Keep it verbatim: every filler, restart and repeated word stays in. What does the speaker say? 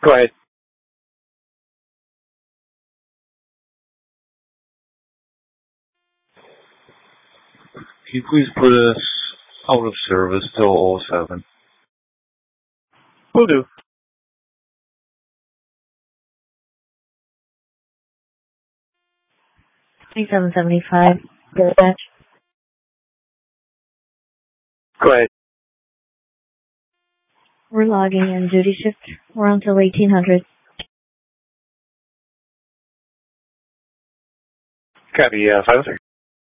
Go ahead. Can you please put us out of service till oh seven? Will do. twenty-seven seventy-five, dispatch. Go ahead. We're logging in duty shift. We're on till eighteen hundred. Copy, uh, five oh six.